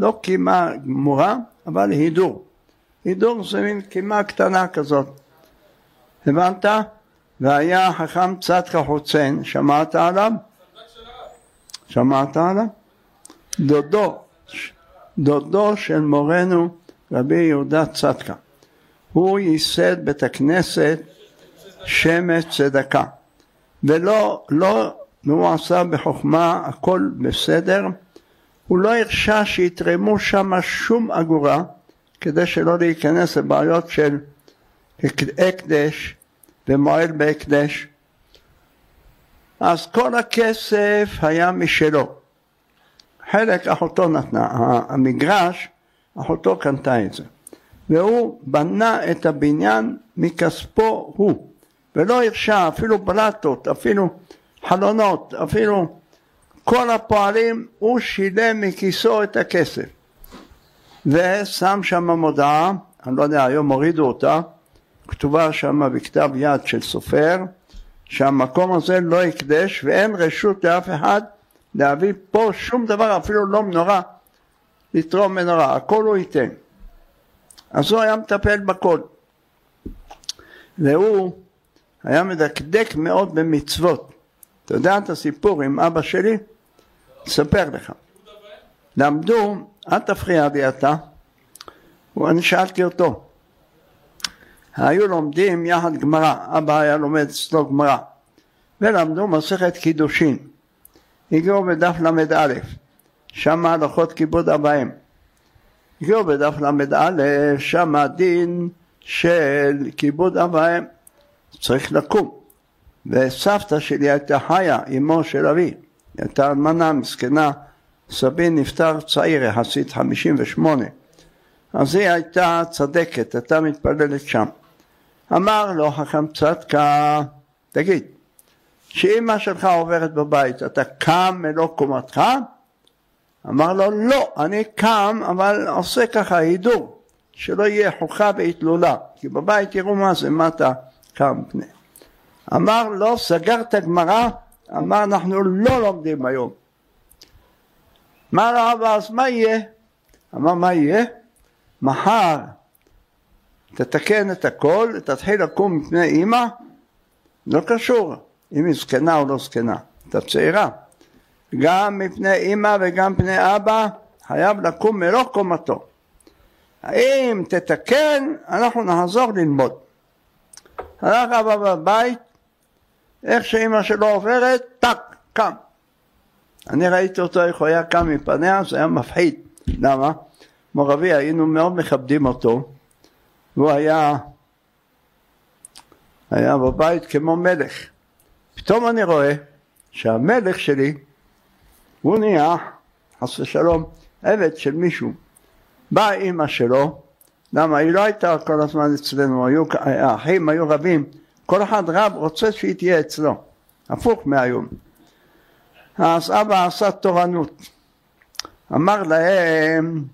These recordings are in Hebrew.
לא קימה גמורה, אבל הידור. הידור זה מין קימה קטנה כזאת. הבנת? והיה חכם צדקה חוצן, שמעת עליו? שמעת עליו? דודו של מורנו רבי יהודה צדקה. הוא ייסד בית הכנסת שמש צדקה. והוא עשה בחוכמה, הכל בסדר. הוא לא הרשה שיתרמו שם שום אגורה, כדי שלא להיכנס לבעיות של הקדש ומועל בהקדש. אז כל הכסף היה משלו. חלק אחותו נתנה, המגרש, אחותו קנתה את זה. והוא בנה את הבניין מכספו הוא. ולא הרשה אפילו בלטות, אפילו חלונות, אפילו כל הפועלים, הוא שילם מכיסו את הכסף. ושם שם מודעה, אני לא יודע, היום הורידו אותה, כתובה שם בכתב יד של סופר, שהמקום הזה לא יקדש, ואין רשות לאף אחד להביא פה שום דבר, אפילו לא מנורה, לתרום מנורה, הכל הוא ייתן. אז הוא היה מטפל בכל. והוא היה מדקדק מאוד במצוות. אתה יודע את הסיפור עם אבא שלי? אספר לך. למדו, אל תפריע לי אתה, ואני שאלתי אותו. היו לומדים יחד גמרא, אבא היה לומד אצלו גמרא, ולמדו מסכת קידושין. הגיעו בדף למד א', שם הלכות כיבוד אב ואם. הגיעו בדף למד א', שם הדין של כיבוד אב ואם. צריך לקום. וסבתא שלי הייתה חיה, אמו של אבי, הייתה אלמנה מסכנה, סבי נפטר צעיר יחסית 58, אז היא הייתה צדקת, הייתה מתפללת שם. אמר לו חכם צדקה, תגיד, שאמא שלך עוברת בבית, אתה קם מלוא קומתך? אמר לו, לא, אני קם, אבל עושה ככה הידור, שלא יהיה חוכה והתלולה, כי בבית יראו מה זה, מה אתה קם פני. אמר לו, סגרת גמרא? אמר, אנחנו לא לומדים היום. אמר לו, אבא, אז מה יהיה? אמר, מה יהיה? מחר תתקן את הכל, תתחיל לקום מפני אמא, לא קשור אם היא זקנה או לא זקנה, אתה צעירה. גם מפני אמא וגם מפני אבא, חייב לקום מלוא קומתו. אם תתקן, אנחנו נחזור ללמוד. הלך אבא בבית, איך שאמא שלו עוברת, טק, קם. אני ראיתי אותו איך הוא היה קם מפניה, זה היה מפחיד. למה? מורבי, היינו מאוד מכבדים אותו, והוא היה בבית כמו מלך. פתאום אני רואה שהמלך שלי, הוא נהיה, חס ושלום, עבד של מישהו. באה אמא שלו, למה? היא לא הייתה כל הזמן אצלנו, האחים היו רבים, כל אחד רב רוצה שהיא תהיה אצלו, הפוך מהיום. אז אבא עשה תורנות, אמר להם,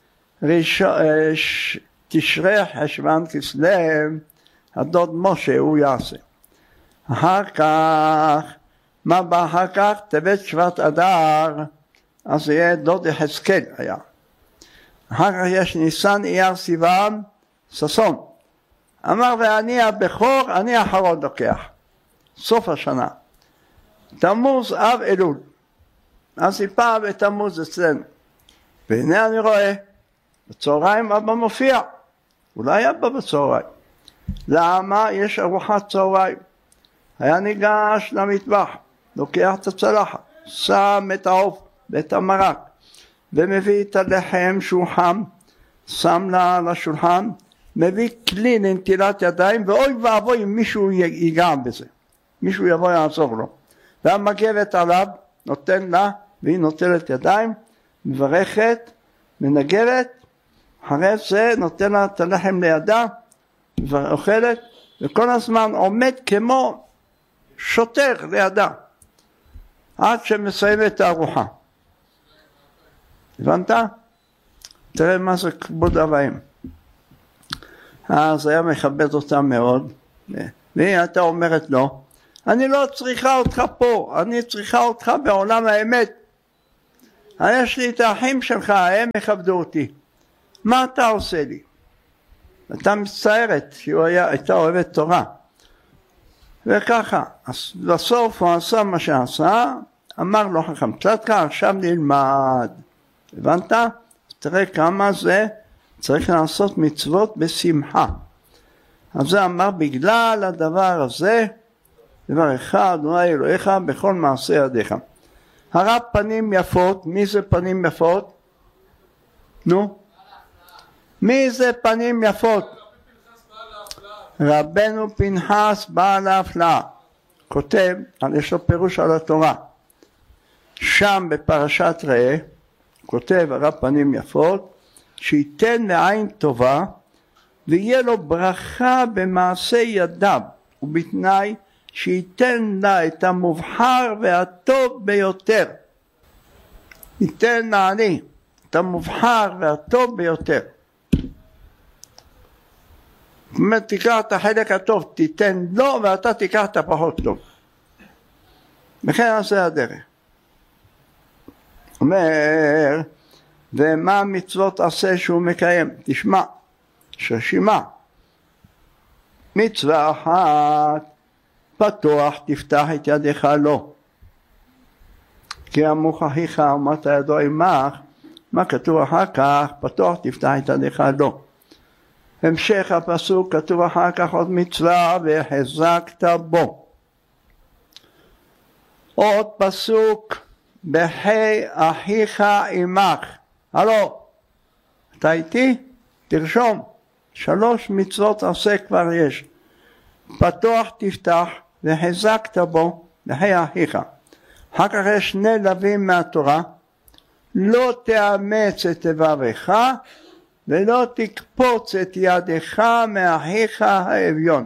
תשרי חשוון כסלו, הדוד משה הוא יעשה. אחר כך, מה בא אחר כך? טבת שבט אדר, אז יהיה דוד יחזקאל היה. אחר כך יש ניסן אייר סיוון, ששון. אמר ואני הבכור, אני האחרון לוקח. סוף השנה. תמוז אב אלול. אז היא פעם בתמוז אצלנו. והנה אני רואה, בצהריים אבא מופיע. אולי אבא בצהריים. למה? יש ארוחת צהריים. היה ניגש למטבח, לוקח את הצלחת, שם את העוף ואת המרק, ומביא את הלחם שהוא חם, שם לשולחן, מביא כלי לנטילת ידיים, ואוי ואבוי אם מישהו ייגע בזה, מישהו יבוא יעזור לו. והמגבת עליו, נותן לה, והיא נוטלת ידיים, מברכת, מנגבת, אחרי זה נותן לה את הלחם לידה, ואוכלת, וכל הזמן עומד כמו שוטר לידה, עד שמסיים את הארוחה. הבנת? תראה מה זה כבוד אב ואם. אז היה מכבד אותה מאוד, והיא הייתה אומרת לו, אני לא צריכה אותך פה, אני צריכה אותך בעולם האמת. יש לי את האחים שלך, הם יכבדו אותי. מה אתה עושה לי? אתה מצטערת שהוא הייתה אוהבת תורה. וככה, אז בסוף הוא עשה מה שעשה, אמר לו חכם צדקה, עכשיו נלמד. הבנת? תראה כמה זה צריך לעשות מצוות בשמחה. אז זה אמר בגלל הדבר הזה, דבר אחד, אדוני אלוהיך בכל מעשה ידיך. הרב פנים יפות, מי זה פנים יפות? נו? מי זה פנים יפות? רבנו פנחס בעל ההפלאה. כותב, יש לו פירוש על התורה. שם בפרשת ראה, כותב הרב פנים יפות, שייתן לעין טובה, ויהיה לו ברכה במעשה ידיו, ובתנאי שייתן לה את המובחר והטוב ביותר. ייתן לעני את המובחר והטוב ביותר. זאת אומרת, תיקח את החלק הטוב, תיתן לו, ואתה תיקח את הפחות טוב. וכן זה הדרך. אומר, ומה המצוות עשה שהוא מקיים? תשמע, שרשימה. מצווה אחת, פתוח תפתח את ידיך לו. כי עמוך אחיך ומרת ידו עמך, מה כתוב אחר כך? פתוח תפתח את ידיך לו. המשך הפסוק כתוב אחר כך עוד מצווה והחזקת בו. עוד פסוק בחי אחיך עמך. הלו, אתה איתי? תרשום. 3 מצוות עשה כבר יש. פתוח תפתח והחזקת בו בחי אחיך. אחר כך יש 2 לווים מהתורה. לא תאמץ את לבבך ולא תקפוץ את ידך מאחיך האביון.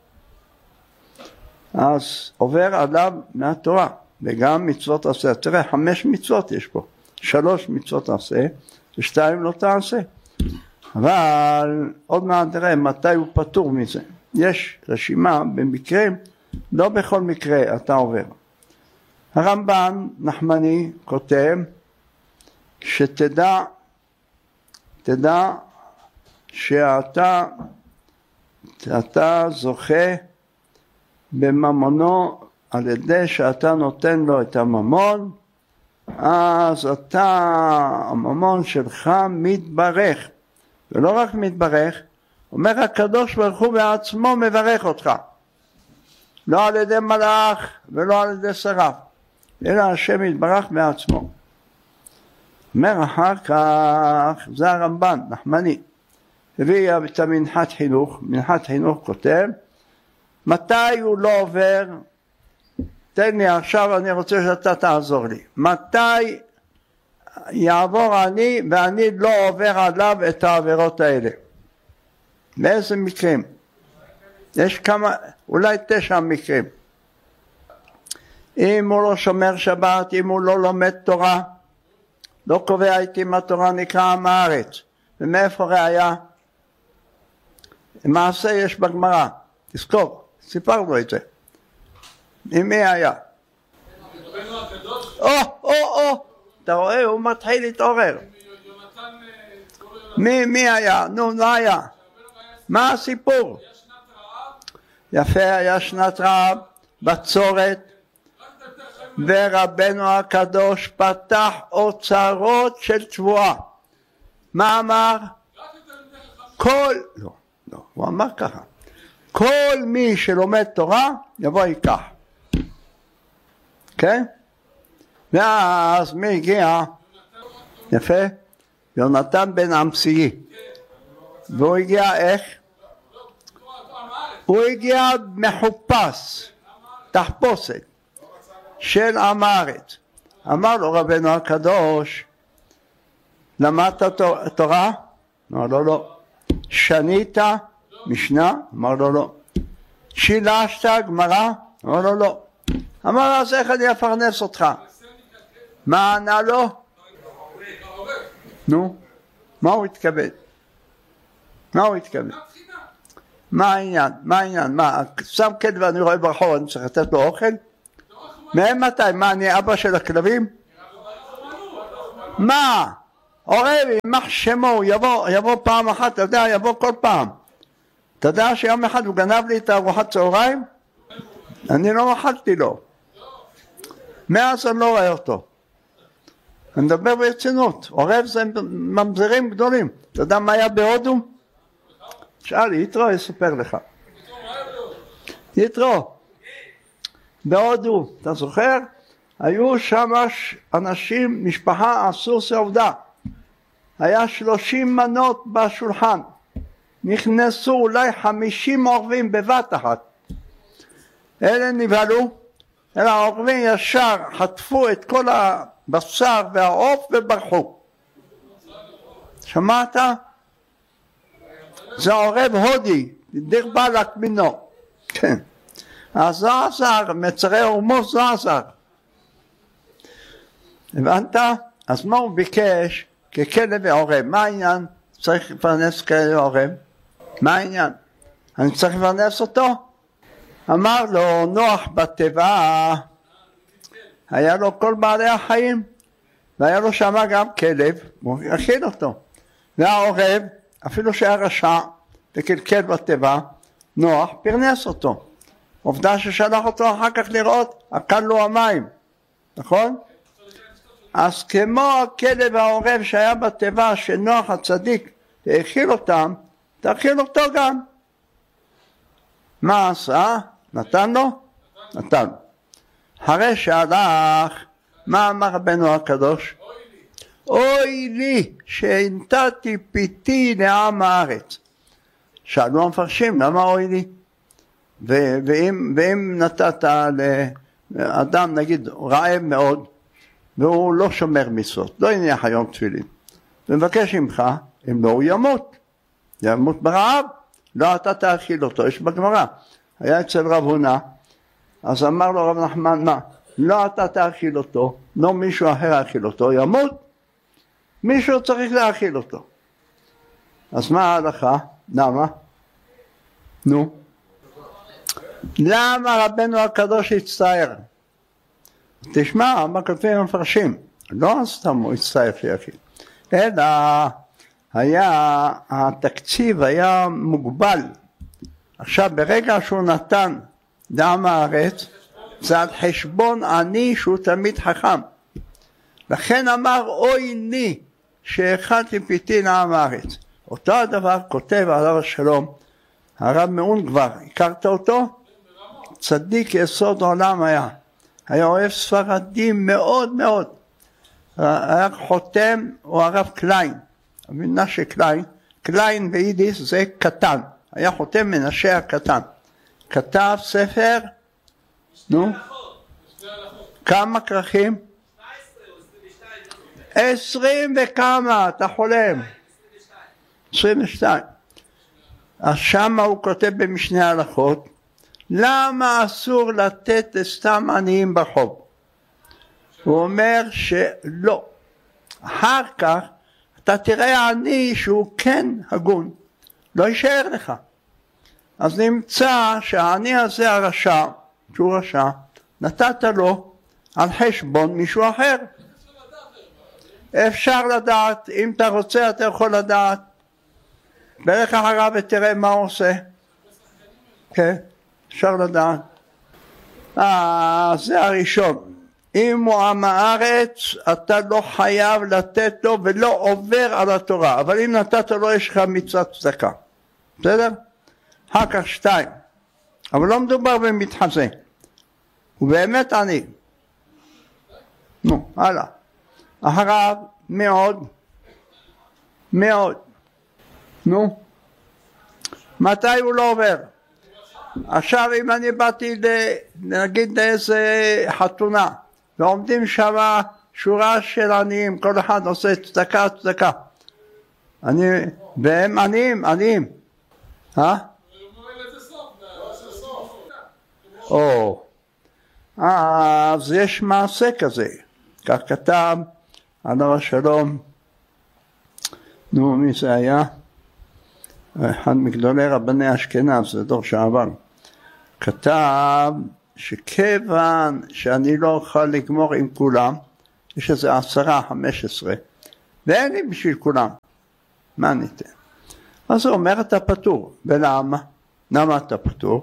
אז עובר עליו מהתורה, וגם מצוות עשה. תראה, 5 מצוות יש פה. 3 מצוות עשה, ו2 לא תעשה. אבל עוד מעט תראה מתי הוא פטור מזה. יש רשימה במקרים, לא בכל מקרה אתה עובר. הרמב"ן נחמני כותב, שתדע שאתה זוכה בממונו על ידי שאתה נותן לו את הממון, אז הממון שלך מתברך, ולא רק מתברך, אומר הקדוש ברוך הוא בעצמו מברך אותך, לא על ידי מלאך ולא על ידי שרף, אלא השם יתברך בעצמו. אומר אחר כך, זה הרמב"ן, נחמני, הביא את המנחת חינוך. מנחת חינוך כותב, מתי הוא לא עובר, תן לי עכשיו, אני רוצה שאתה תעזור לי, מתי יעבור אני ואני לא עובר עליו את העבירות האלה? באיזה מקרים? יש כמה, אולי 9 מקרים. אם הוא לא שומר שבת, אם הוא לא לומד תורה, לא קובע איתי מה תורה נקרא עם הארץ. ומאיפה ראיה? מעשה יש בגמרא, תזכור, סיפרנו את זה. עם מי היה? אתה רואה, הוא מתחיל להתעורר. מי היה? נו, לא היה. מה הסיפור? יפה, היה שנת רעב, בצורת, ורבנו הקדוש פתח אוצרות של תבואה. מה אמר? לא, הוא אמר ככה, כל מי שלומד תורה יבוא ייקח. כן? ואז מי הגיע? יפה, יונתן בן עמשי. והוא הגיע איך? הוא הגיע מחופש, תחפושת של עם הארץ. אמר לו רבנו הקדוש, למדת תורה? אמר לו לא. שנית משנה? אמר לו לא. שילשת גמרא? אמר לו לא. אמר לו, אז איך אני אפרנס אותך? מה ענה לו? נו, מה הוא התכוון? מה העניין? מה, שם כלב ואני רואה ברחוב, אני צריך לתת לו אוכל? מהם מתי? מה, אני אבא של הכלבים? מה? עורב יימח שמו, יבוא פעם אחת, אתה יודע, יבוא כל פעם. אתה יודע שיום אחד הוא גנב לי את ארוחת צהריים? אני לא אכלתי לו. מאז אני לא רואה אותו. אני מדבר ברצינות. עורב זה ממזרים גדולים. אתה יודע מה היה בהודו? שאל, יתרו יספר לך. יתרו, בהודו, אתה זוכר? היו שם אנשים, משפחה עשו סעודה. היה 30 מנות בשולחן. נכנסו אולי 50 עורבים בבת אחת. אלה נבהלו, אלה העורבים ישר חטפו את כל הבשר והעוף וברחו. שמעת? זה עורב הודי, דיר בלק מינו. כן. הזעזר, מצרי הורמוס זעזר. הבנת? אז מה הוא ביקש? ככלב ועורב. מה העניין? צריך לפרנס כלב ועורב? מה העניין? אני צריך לפרנס אותו? אמר לו נוח בטבע, היה לו כל בעלי החיים, והיה לו שם גם כלב, הוא הכיל אותו. והעורב, אפילו שהיה רשע וקלקל בטבע, נוח פרנס אותו. עובדה ששלח אותו אחר כך לראות, אכל לו המים, נכון? אז כמו הכלב העורב שהיה בטבע שנוח הצדיק האכיל אותם, תאכיל אותו גם. מה עשה? נתן לו? נתן. הרי שהלך, מה אמר רבנו הקדוש? אוי לי שנתתי פיתי לעם הארץ. שאלו המפרשים, למה אוי לי? ואם נתת לאדם נגיד רעב מאוד, והוא לא שומר מצוות, לא הניח היום תפילין, ומבקש ממך, אם לא הוא ימות ברעב, לא אתה תאכיל אותו. יש בגמרא, היה אצל רב הונא, אז אמר לו רב נחמן, מה? לא אתה תאכיל אותו, לא מישהו אחר יאכיל אותו, ימות, מישהו צריך להאכיל אותו. אז מה ההלכה? למה? נו. למה רבנו הקדוש הצטער? תשמע, מה כותבים המפרשים? לא סתם הוא הצטער שיאכיל, אלא התקציב היה מוגבל. עכשיו ברגע שהוא נתן לעם הארץ, זה על חשבון עני שהוא תמיד חכם. לכן אמר אוי לי שהאכלתי פיתי לעם הארץ. אותו הדבר כותב עליו השלום הרב מאון, כבר הכרת אותו? צדיק יסוד עולם היה אוהב ספרדים מאוד מאוד. היה חותם הוא הרב קליין, מנשה קליין, קליין ביידיש זה קטן, היה חותם מנשה הקטן, כתב ספר, נו, כמה כרכים? 20 וכמה, אתה חולם? 22. אז שמה הוא כותב במשנה הלכות, למה אסור לתת לסתם עניים ברחוב? הוא אומר שלא. אחר כך אתה תראה עני שהוא כן הגון, לא יישאר לך. אז נמצא שהעני הזה הרשע, שהוא רשע, נתת לו על חשבון מישהו אחר. אפשר לדעת, אם אתה רוצה אתה יכול לדעת. בלך אחריו ותראה מה הוא עושה. כן, אפשר לדעת. זה הראשון. אם הוא עם הארץ, אתה לא חייב לתת לו ולא עובר על התורה. אבל אם נתת לו, יש לך מצוות צדקה. בסדר? אחר כך 2. אבל לא מדובר במתחזה. הוא באמת עני. נו, הלאה. אחריו, מאוד. נו. מתי הוא לא עובר? עכשיו אם אני באתי נגיד לאיזה חתונה, ועומדים שם שורה של עניים, כל אחד עושה צדקה. והם עניים. אז יש מעשה כזה, כך כתב עליו השלום, נו מי זה היה? אחד מגדולי רבני אשכנז, זה דור שעבר, כתב שכיוון שאני לא אוכל לגמור עם כולם, יש איזה 10-15, ואין לי בשביל כולם, מה ניתן? אז הוא אומר אתה פטור, ולמה? למה אתה פטור?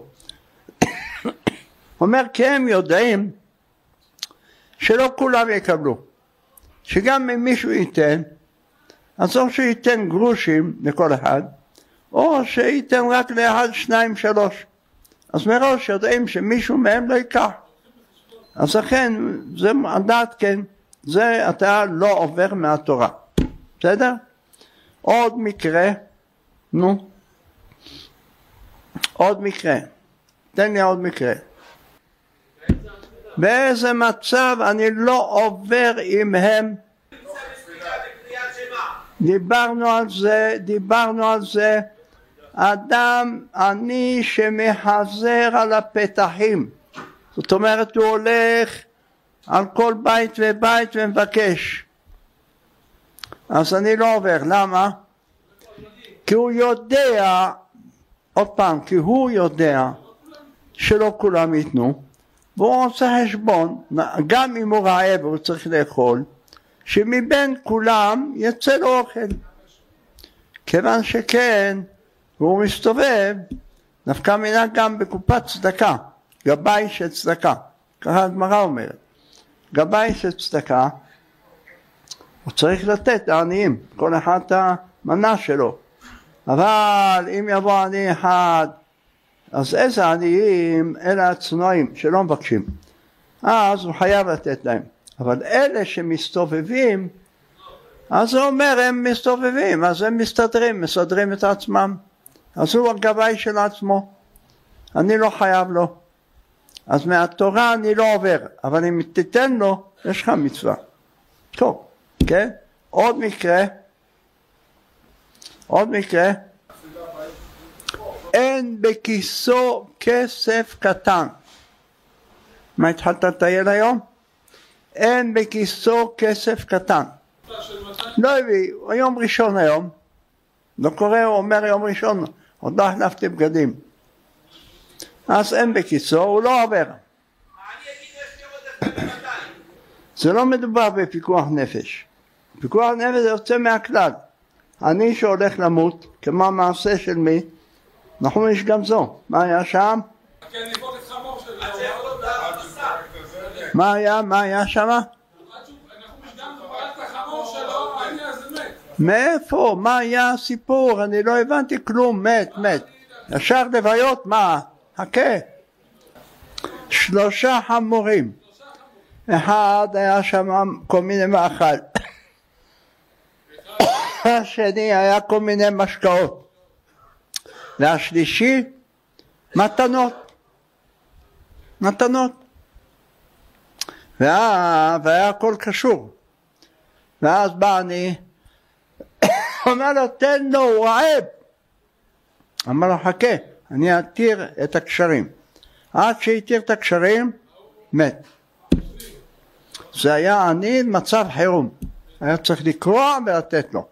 אומר כי הם יודעים שלא כולם יקבלו, שגם אם מישהו ייתן, אז או שייתן גרושים לכל אחד, או שייתן רק לאחד, שניים, שלוש. אז מראש יודעים שמישהו מהם לא ייקח. אז לכן, זה הדעת כן, זה אתה לא עובר מהתורה. בסדר? עוד מקרה, נו. עוד מקרה. תן לי עוד מקרה. באיזה מצב אני לא עובר עם הם? דיברנו על זה. אדם עני שמחזר על הפתחים. זאת אומרת הוא הולך על כל בית ובית ומבקש. אז אני לא עובר. למה? כי הוא יודע, עוד פעם, כי הוא יודע שלא כולם ייתנו, והוא עושה חשבון, גם אם הוא רעב והוא צריך לאכול, שמבין כולם יצא לו אוכל. כיוון שכן, והוא מסתובב, נפקא מינה גם בקופת צדקה, גבאי של צדקה, ככה הגמרא אומרת, גבאי של צדקה, הוא צריך לתת לעניים, כל אחד את המנה שלו, אבל אם יבוא עני אחד, אז איזה עניים? אלה הצנועים שלא מבקשים, אז הוא חייב לתת להם, אבל אלה שמסתובבים, אז הוא אומר הם מסתובבים, אז הם מסדרים את עצמם, אז הוא הגבאי של עצמו, אני לא חייב לו, אז מהתורה אני לא עובר, אבל אם תיתן לו, יש לך מצווה. טוב, כן? עוד מקרה, אין בכיסו כסף קטן. מה התחלת לטייל היום? אין בכיסו כסף קטן. לא הביא, יום ראשון היום, לא קורא, הוא אומר יום ראשון, עוד לא החלפתי בגדים. אז אין בכיסו, הוא לא עובר. זה לא מדובר בפיקוח נפש. פיקוח נפש זה יוצא מהכלל. אני שהולך למות, כמו מעשה של מי, נכון יש גם זו. מה היה שם? מה היה שם? מאיפה? מה היה הסיפור? אני לא הבנתי כלום, מת. ישר לוויות, מה? חכה. 3 חמורים. אחד היה שם כל מיני מאכל. השני היה כל מיני משקאות. והשלישי, מתנות. והיה הכל קשור. ואז בא אני, אומר לו, תן לו, הוא רעב. אמר לו, חכה, אני אתיר את הקשרים. עד שהתיר את הקשרים, מת. זה היה אני מצב חירום. היה צריך לקרוא ולתת לו.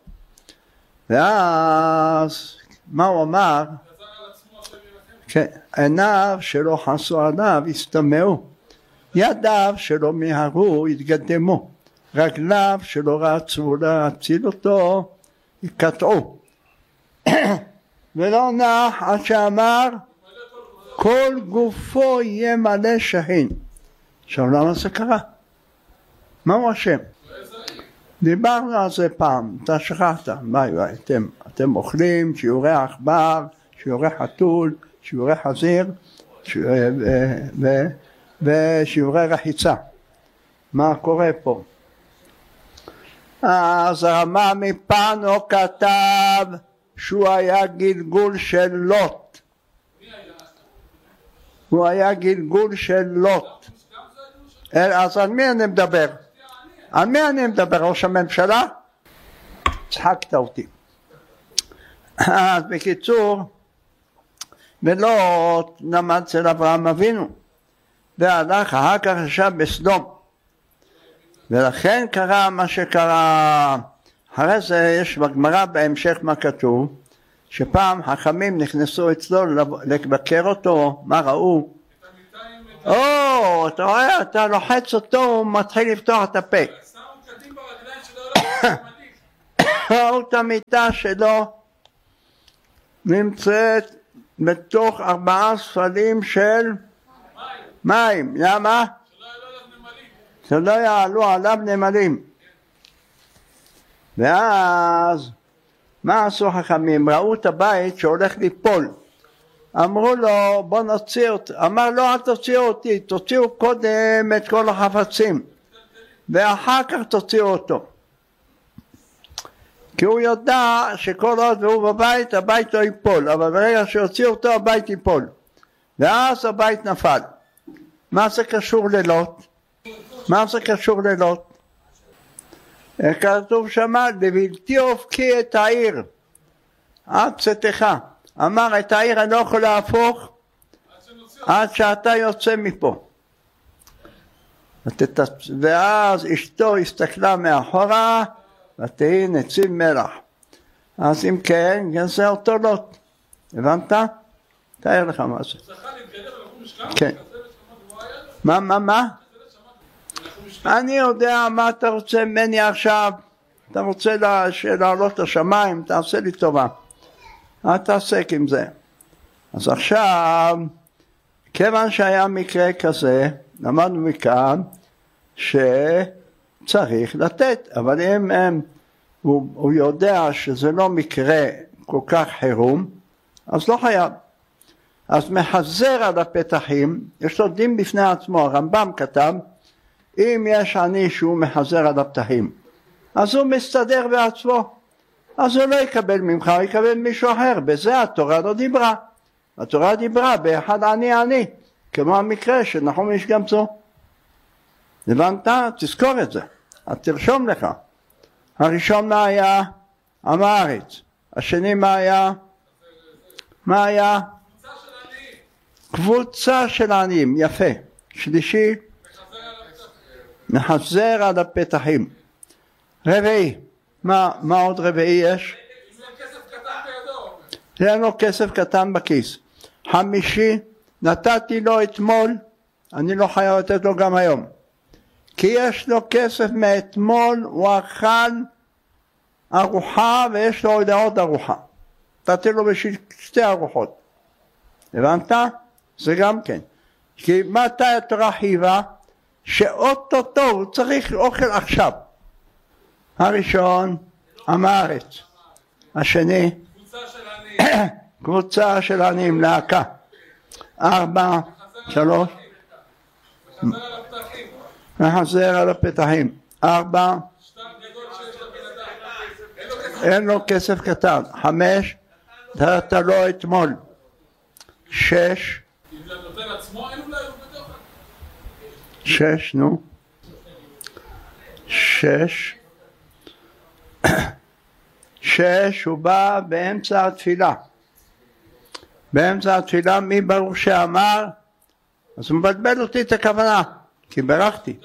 ואז, מה הוא אמר? כן, עיניו שלא חסו עליו הסתמאו. ידיו שלא מיהרו התגדמו. רגליו שלא רצו להציל אותו יקטעו. ולא נח עד שאמר כל גופו יהיה מלא שחין. עכשיו למה זה קרה? מהו השם? דיברנו על זה פעם, אתה שכחת, אתם אוכלים שיעורי עכבר, שיעורי חתול, שיעורי חזיר ושיעורי רחיצה. מה קורה פה? אז הרמה מפנו כתב שהוא היה גלגול של לוט. הוא היה גלגול של לוט. אז על מי אני מדבר? על מי אני מדבר? ראש הממשלה? צחקת אותי. אז בקיצור, ולוט למד אצל אברהם אבינו, והלך אחר כך ישב בסדום. ולכן קרה מה שקרה. אחרי זה יש בגמרא בהמשך מה כתוב, שפעם חכמים נכנסו אצלו לבקר אותו, מה ראו? אתה רואה, אתה לוחץ אותו, הוא מתחיל לפתוח את הפה. ראו את המיטה שלו נמצאת בתוך 4 ספלים של מים. למה? שלא יעלו עליו נמלים. ואז מה עשו חכמים? ראו את הבית שהולך ליפול. אמרו לו בוא נוציא אותו. אמר לא, אל תוציאו אותי, תוציאו קודם את כל החפצים ואחר כך תוציאו אותו, כי הוא יודע שכל עוד הוא בבית הבית לא ייפול, אבל ברגע שיוציאו אותו הבית ייפול, ואז הבית נפל. מה זה קשור ללוט? מה זה קשור ללוט? כתוב שמה לבלתי אופקי את העיר עד צאתך. אמר את העיר אני לא יכול להפוך עד שאתה יוצא מפה. ואז אשתו הסתכלה מאחורה ותהי נציב מלח. אז אם כן, זה אותו לוט. הבנת? תאר לך מה זה. כן. מה? אני יודע מה אתה רוצה ממני עכשיו. אתה רוצה לעלות לשמיים, תעשה לי טובה. אל תעסק עם זה. אז עכשיו, כיוון שהיה מקרה כזה, למדנו מכאן שצריך לתת, אבל אם הוא יודע שזה לא מקרה כל כך חירום, אז לא חייב. אז מחזר על הפתחים, יש לו דין בפני עצמו, הרמב"ם כתב, אם יש עני שהוא מחזר על הפתחים, אז הוא מסתדר בעצמו, אז הוא לא יקבל ממך, הוא יקבל מישהו אחר. בזה התורה לא דיברה. התורה דיברה באחד עני, כמו המקרה של נחום איש גמצו. הבנת? תזכור את זה, אז תרשום לך. הראשון מה היה? עם הארץ. השני מה היה? מה היה? קבוצה של עניים. יפה. שלישי, מחזר על הפתחים. רביעי, מה עוד רביעי יש? אין לו כסף קטן בכיס. חמישי, נתתי לו אתמול, אני לא חייב לתת לו גם היום, כי יש לו כסף מאתמול, הוא אכל ארוחה ויש לו עוד ארוחה, נתתי לו בשביל 2 ארוחות. הבנת? זה גם כן, כי מתי התורה חייבה? שאוטוטו הוא צריך אוכל עכשיו. הראשון, עם הארץ. השני, קבוצה של עניים, להקה. 4, 3, מחזר על הפתחים. 4, אין לו כסף קטן. 5, אתה לא אתמול. 6, 6, נו. 6, הוא בא באמצע התפילה. באמצע התפילה מי ברוך שאמר, אז הוא מבלבל אותי את הכוונה, כי ברכתי.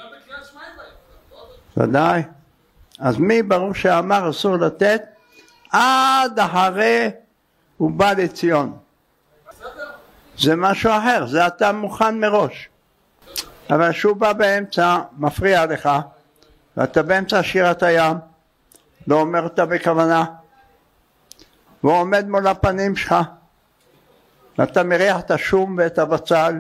ודאי. אז מי ברוך שאמר אסור לתת, עד אחרי הוא בא לציון. זה משהו אחר, זה אתה מוכן מראש. אבל שהוא בא באמצע, מפריע לך, ואתה באמצע שירת הים, לא אומר אותה בכוונה, והוא עומד מול הפנים שלך, ואתה מריח את השום ואת הבצל,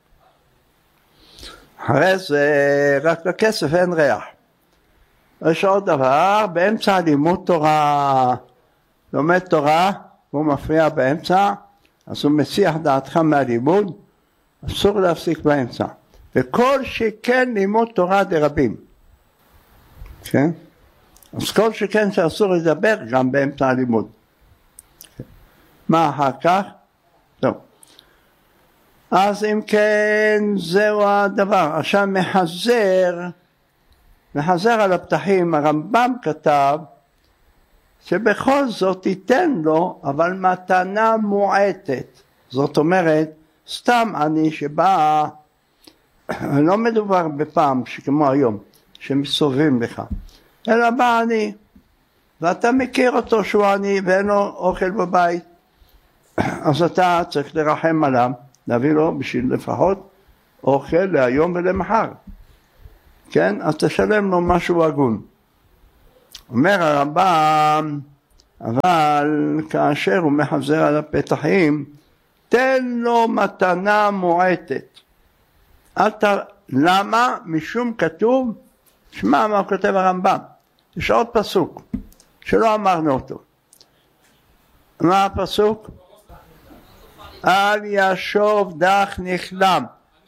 אחרי זה רק לכסף אין ריח. יש עוד דבר, באמצע לימוד תורה, לומד תורה, והוא מפריע באמצע, אז הוא מסיח דעתך מהלימוד, אסור להפסיק באמצע. וכל שכן לימוד תורה דרבים. כן? אז כל שכן שאסור לדבר גם באמצע הלימוד. מה אחר כך? טוב. אז אם כן זהו הדבר. עכשיו מחזר על הפתחים. הרמב"ם כתב שבכל זאת תיתן לו אבל מתנה מועטת. זאת אומרת סתם אני שבא, לא מדובר בפעם שכמו היום שמסובבים לך, אלא בא אני ואתה מכיר אותו שהוא עני ואין לו אוכל בבית, אז אתה צריך לרחם עליו, להביא לו בשביל לפחות אוכל להיום ולמחר, כן? אז תשלם לו משהו הגון. אומר הרמב"ם, אבל כאשר הוא מחזר על הפתחים, תן לו מתנה מועטת. למה? משום כתוב, שמע מה כותב הרמב"ם, יש עוד פסוק שלא אמרנו אותו. מה הפסוק? אל ישוב דח נכלם.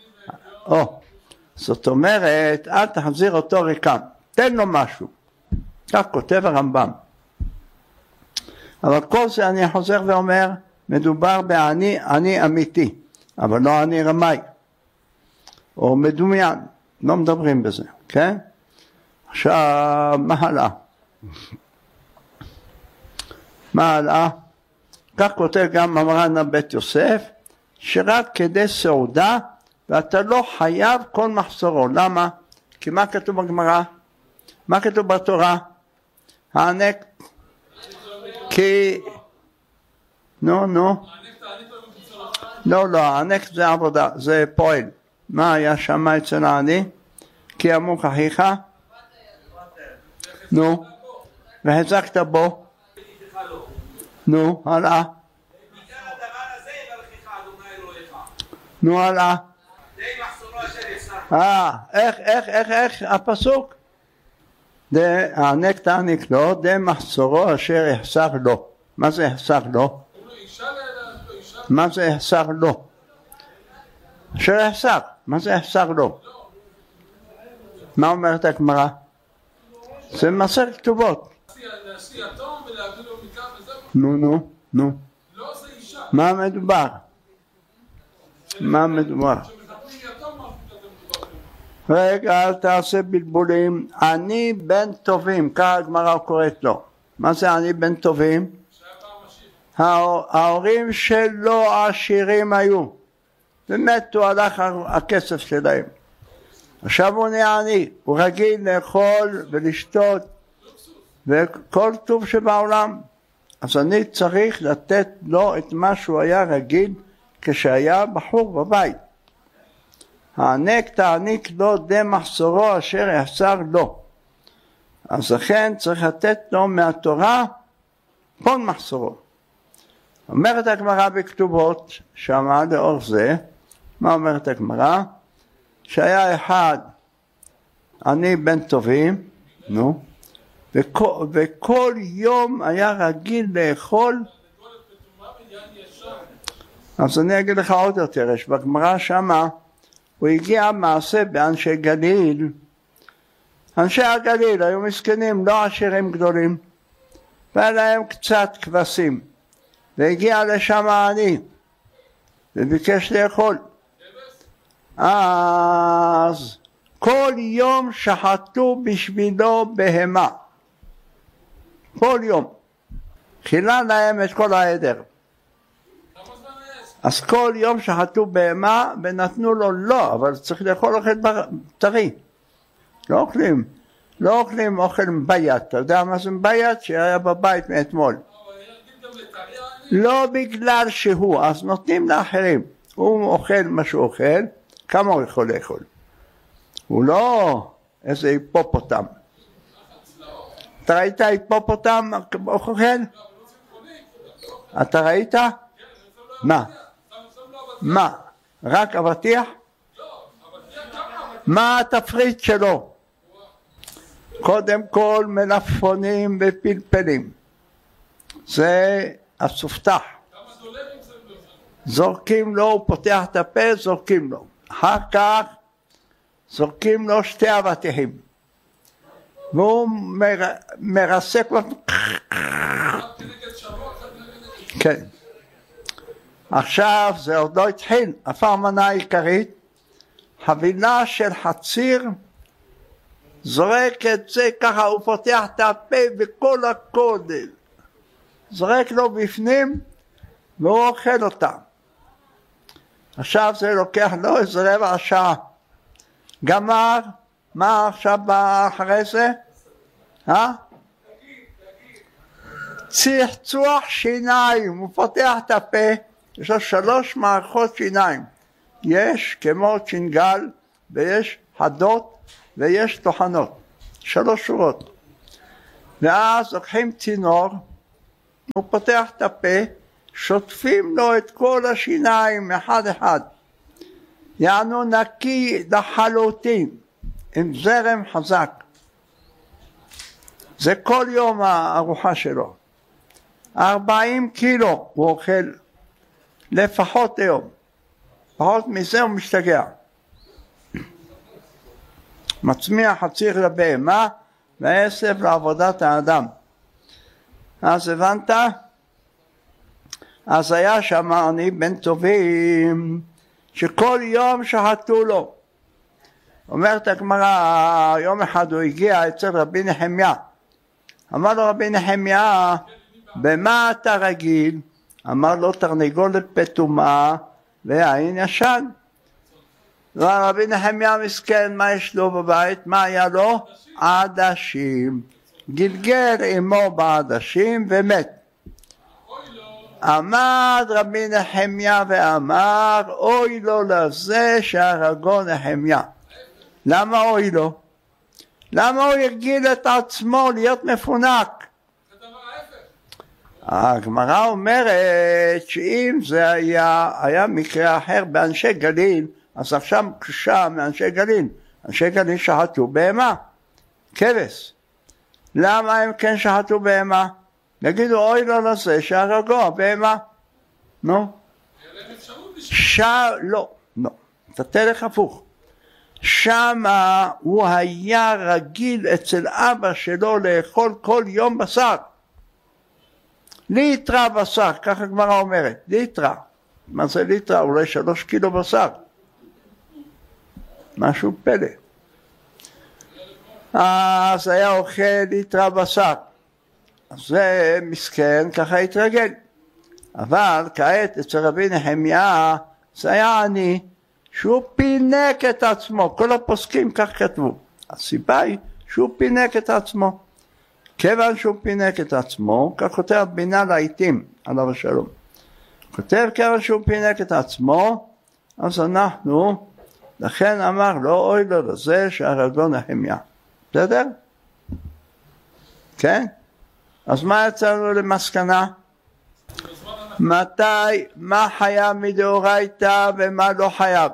זאת אומרת, אל תחזיר אותו ריקם, תן לו משהו. כך כותב הרמב"ם. אבל כל זה אני חוזר ואומר, מדובר בעני, עני אמיתי, אבל לא עני רמאי או מדומיין, לא מדברים בזה, כן? עכשיו מה הלאה? מה הלאה? כך כותב גם מרן בית יוסף, שרק כדי סעודה ואתה לא חייב כל מחסורו. למה? כי מה כתוב בגמרא? מה כתוב בתורה? הענק, כי לא, הענק זה עבודה, זה פועל. מה היה שם אצל העני? כי אמוק אחיך, נו, והחזקת בו, נו, הלאה, נו, הלאה. איך הפסוק? הענק תעניק לו, די מחסורו אשר יחסר לו. מה זה יחסר לו? מה זה יחסר לו? אשר יחסר, מה זה יחסר לו? מה אומרת הגמרא? זה מסר כתובות. נו. מה מדובר? מה מדובר? רגע, אל תעשה בלבולים. אני בן טובים, כך הגמרא קוראת לו. מה זה אני בן טובים? ההורים שלו עשירים היו ומתו, הלך הכסף שלהם. עכשיו הוא נהיה עני, הוא רגיל לאכול ולשתות וכל טוב שבעולם, אז אני צריך לתת לו את מה שהוא היה רגיל כשהיה בחור בבית. הענק תעניק לו די מחסורו אשר יחסר לו. אז לכן צריך לתת לו מהתורה כל מחסורו. אומרת הגמרא בכתובות, שמה לאור זה, מה אומרת הגמרא? שהיה אחד אני בן טובים, נו, וכל יום היה רגיל לאכול. אז אני אגיד לך עוד יותר, יש בגמרא שמה, הוא הגיע מעשה באנשי גליל. אנשי הגליל היו מסכנים, לא עשירים גדולים, והיה להם קצת כבשים, והגיע לשם העני וביקש לאכול. אז כל יום שחטו בשבילו בהמה, כל יום חילה להם את כל העדר. אז כל יום שחטו בהמה ונתנו לו, לא, אבל צריך לאכול אוכל טרי, לא אוכלים אוכל מבית. אתה יודע מה זה מבית? שהיה בבית מאתמול. לא בגלל שהוא, אז נותנים לאחרים. הוא אוכל מה שהוא אוכל, כמה הוא יכול לאכול? הוא לא איזה היפופוטם. אתה ראית היפופוטם אוכל? אתה ראית? מה? רק אבטיח? מה התפריט שלו? קודם כל מלפפונים ופלפלים. זה הסופתח. זורקים לו, הוא פותח את הפה, זורקים לו. אחר כך זורקים לו שתי אבטיחים. והוא מרסק אותו. כן. עכשיו זה עוד לא התחיל. המנה העיקרית, חבילה של חציר, זורק את זה ככה, הוא פותח את הפה וכל הקודל. זורק לו בפנים והוא אוכל אותה. עכשיו זה לוקח לו איזה רבע שעה. גמר, מה עכשיו בא אחרי זה? צחצוח שיניים, הוא פותח את הפה, יש לו 3 מערכות שיניים. יש כמו צ'ינגל ויש חדות ויש טוחנות, 3 שורות. ואז לוקחים צינור, הוא פותח את הפה, שוטפים לו את כל השיניים אחד אחד, יענו נקי לחלוטין, עם זרם חזק. זה כל יום הארוחה שלו. 40 קילו הוא אוכל לפחות היום, פחות מזה הוא משתגע. מצמיח חציר לבהמה ועשב לעבודת האדם. אז הבנת? אז היה שם אני בן טובים שכל יום שחטו לו. אומרת הגמרא, יום אחד הוא הגיע אצל רבי נחמיה, אמר לו רבי נחמיה, במה אתה רגיל? אמר לו תרנגולת פטומה ויין ישן. רבי נחמיה מסכן, מה יש לו בבית? מה היה לו? עדשים. גלגל עמו בעדשים ומת. עמד רבי נחמיה ואמר, אוי לו לזה שהרגו נחמיה. למה אוי לו? למה הוא הרגיל את עצמו להיות מפונק? הגמרא אומרת שאם זה היה מקרה אחר באנשי גליל, אז עכשיו קשה מאנשי גליל. אנשי גליל שחטו בהמה, כבש. למה הם כן שחטו בהמה? נגידו אוי לו לזה שהרגו בהמה. נו? לא, תתלך הפוך. שמה הוא היה רגיל אצל אבא שלו לאכול כל יום בשר. ליטרה בשר, ככה הגמרא אומרת, ליטרה. מה זה ליטרה? אולי 3 קילו בשר. משהו פלא. אז היה אוכל ליטרה בשר. אז זה מסכן, ככה התרגל. אבל כעת אצל רבי נחמיה זה היה עני, שהוא פינק את עצמו. כל הפוסקים כך כתבו. הסיבה היא שהוא פינק את עצמו. כיוון שהוא פינק את עצמו, כך כותב בינה לעיתים עליו השלום. כותב כיוון שהוא פינק את עצמו, אז אנחנו, לכן אמר לו, אוי לו לזה שהרגו נחמיה. בסדר? כן? אז מה יצאנו למסקנה? מתי, מה חייב מדאורייתא ומה לא חייב?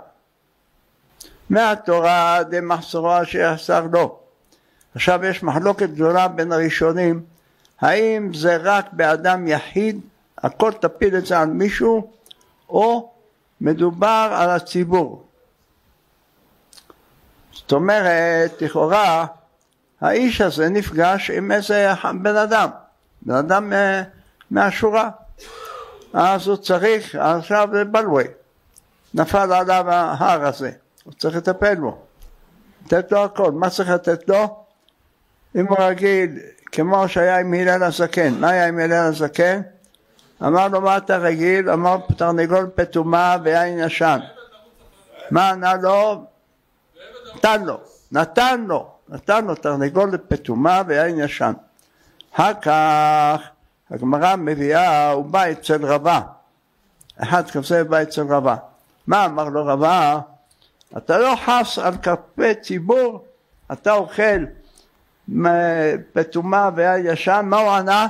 מהתורה דמחסורו אשר יחסר לו. עכשיו יש מחלוקת גדולה בין הראשונים, האם זה רק באדם יחיד, הכל תפיל את זה על מישהו, או מדובר על הציבור. זאת אומרת, לכאורה, האיש הזה נפגש עם איזה בן אדם מהשורה. אז הוא צריך, עכשיו בלווי, נפל עליו ההר הזה, הוא צריך לטפל בו, לתת לו הכל. מה צריך לתת לו? אם הוא רגיל, כמו שהיה עם הלל הזקן. מה היה עם הלל הזקן? אמר לו, מה אתה רגיל? אמר, תרנגול פטומה ויין ישן. מה ענה לו? נתן לו תרנגול פטומה ויין ישן. אחר כך הגמרא מביאה, הוא בא אצל רבה, אחד כזה בא אצל רבה. מה אמר לו רבה? אתה לא חס על כפי ציבור, אתה אוכל פטומה ויין ישן. מה הוא ענה?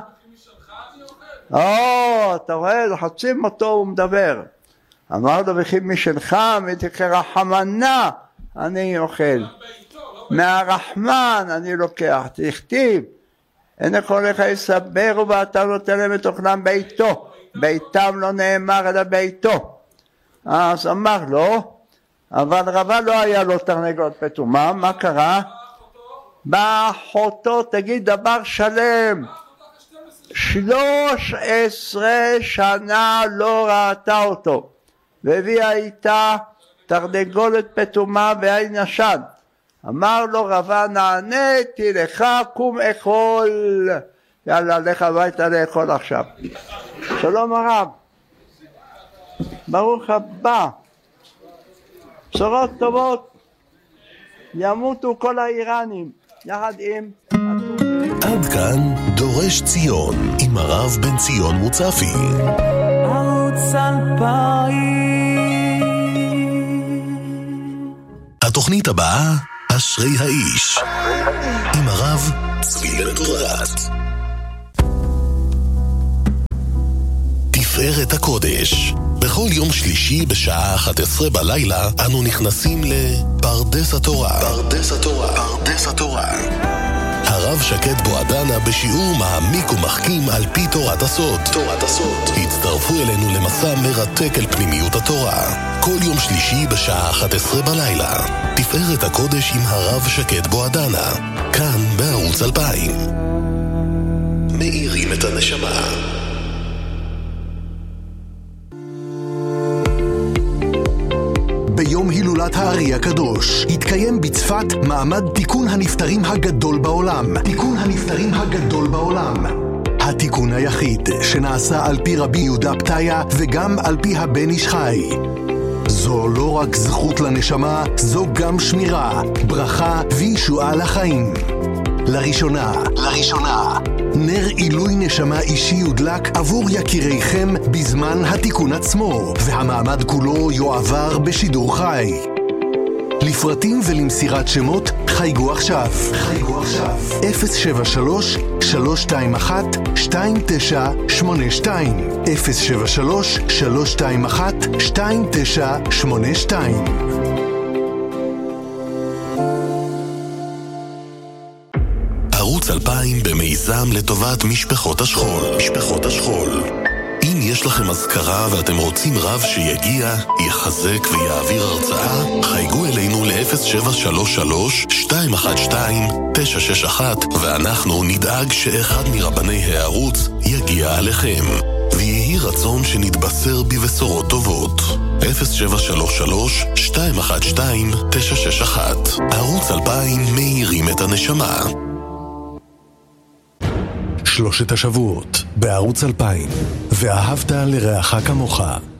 אתה רואה, לחצים אותו, הוא מדבר. אמר לו, וכי משלך מתקרחמנה אני אוכל, מהרחמן אני לוקח. תכתיב, אין הכל לך יסבר ואתה נותן להם את אוכלם ביתו, ביתם לא נאמר אלא ביתו. אז אמר לו, אבל רבה לא היה לו תרנגולת פטומה. מה קרה? בא אחותו, תגיד דבר שלם, 13 שנה לא ראתה אותו, והביאה איתה תרנגולת פטומה ויין ישן. אמר לו רבה, נעניתי לך, קום אכול. יאללה, לך הביתה לאכול עכשיו. שלום הרב, ברוך הבא, בשורות טובות, ימותו כל האיראנים יחד עם עד כאן דורש ציון עם הרב בן ציון מוצפי. ערוץ 2000. התוכנית הבאה, אשרי האיש עם הרב צבי בן-פורת. תפארת הקודש. בכל יום שלישי בשעה 11 בלילה אנו נכנסים לפרדס התורה. פרדס התורה. פרדס התורה. הרב שקד בועדנה בשיעור מעמיק ומחכים על פי תורת הסוד. תורת הסוד. הצטרפו אלינו למסע מרתק אל פנימיות התורה. כל יום שלישי בשעה 11 בלילה. תפארת הקודש עם הרב שקד בועדנה. כאן בערוץ 2000. מאירים את הנשמה. ביום הילולת הארי הקדוש התקיים בצפת מעמד תיקון הנפטרים הגדול בעולם. תיקון הנפטרים הגדול בעולם. התיקון היחיד שנעשה על פי רבי יהודה פתיה וגם על פי הבן איש חי. זו לא רק זכות לנשמה, זו גם שמירה, ברכה וישועה לחיים. לראשונה, נר עילוי נשמה אישי יודלק עבור יקיריכם בזמן התיקון עצמו, והמעמד כולו יועבר בשידור חי. לפרטים ולמסירת שמות חייגו עכשיו. 073-321-2982 073-321-2982. ערוץ 2000 במיזם לטובת משפחות השכול. משפחות השכול. אם יש לכם אזכרה ואתם רוצים רב שיגיע, יחזק ויעביר הרצאה, חייגו אלינו ל-073-212-961 ואנחנו נדאג שאחד מרבני הערוץ יגיע עליכם. ויהי רצון שנתבשר בבשורות טובות. 073-212-961. ערוץ 2000 מאירים את הנשמה. שלושת השבועות בערוץ 2000 ואהבת לרעך כמוך.